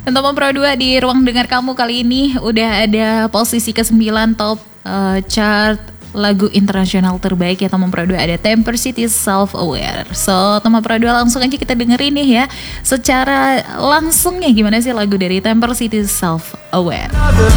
Untuk Pro 2 di ruang dengar kamu kali ini udah ada posisi ke-9 top chart lagu internasional terbaik ya teman Pro 2, ada Temper City Self Aware. So teman Pro 2 langsung aja kita dengerin nih ya secara langsung ya gimana sih lagu dari Temper City Self Aware.